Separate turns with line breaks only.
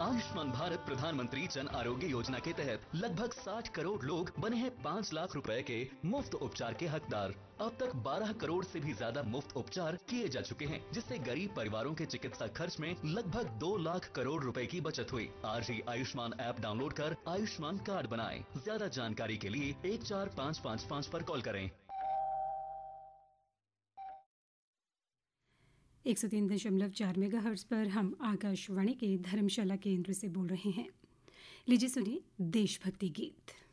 आयुष्मान भारत प्रधानमंत्री जन आरोग्य योजना के तहत लगभग 60 करोड़ लोग बने हैं 5 लाख रुपए के मुफ्त उपचार के हकदार। अब तक 12 करोड़ से भी ज्यादा मुफ्त उपचार किए जा चुके हैं, जिससे गरीब परिवारों के चिकित्सा खर्च में लगभग 2 लाख करोड़ रुपए की बचत हुई। आज ही आयुष्मान ऐप डाउनलोड कर आयुष्मान कार्ड बनाएं। ज्यादा जानकारी के लिए 14555 पर कॉल करें।
103.4 मेगाहर्ट्ज पर हम आकाशवाणी के धर्मशाला केंद्र से बोल रहे हैं। लीजिए सुनिए देशभक्ति गीत।